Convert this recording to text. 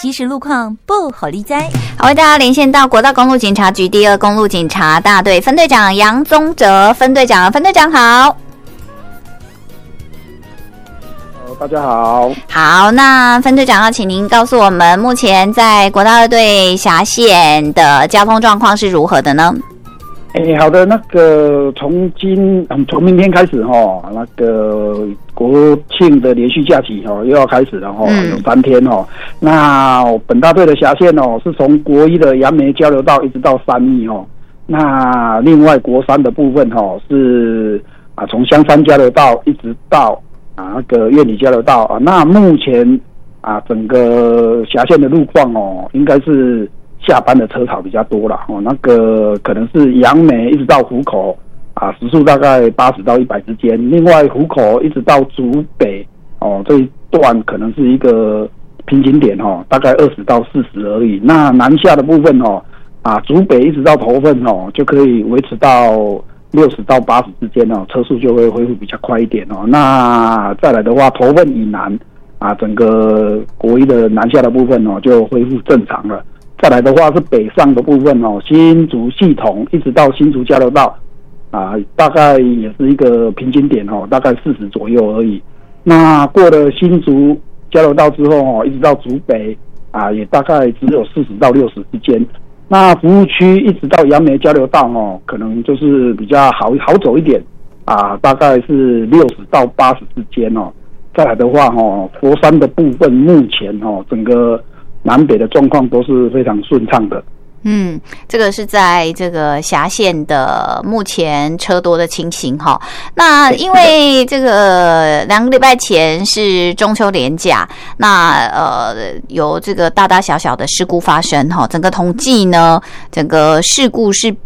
即时路况不好理哉。 好，为大家连线到国道公路警察局第2公路警察大队分队长杨宗哲分队长好。 大家好。 好，那分队长要请您告诉我们，目前在国道2队辖县的交通状况是如何的呢？ 好的，那个从明天开始那个国庆的连续假期又要开始了有3天那本大队的辖县是从国1的杨梅交流道一直到3义那另外国3的部分是从香山交流道一直到那个苑里交流道那目前整个辖县的路况应该是下班的车潮比较多啦那个可能是杨梅一直到湖口时速大概80到100之间，另外湖口一直到竹北这一段可能是一个瓶颈点大概20到40而已。那南下的部分竹北一直到头份就可以维持到60到80之间车速就会恢复比较快一点那再来的话，头份以南整个国1的南下的部分就恢复正常了。再来的话是北上的部分新竹系统一直到新竹交流道大概也是一个瓶颈点大概40左右而已。那过了新竹交流道之后一直到竹北也大概只有40到60之间。那服务区一直到杨梅交流道可能就是比较好走一点大概是60到80之间再来的话佛山的部分目前整个南北的状况都是非常顺畅的。 这个是在这个辖县的目前车多的情形那因为这个2个礼拜前是中秋连假，那有这个大大小小的事故发生整个统计呢，整个事故是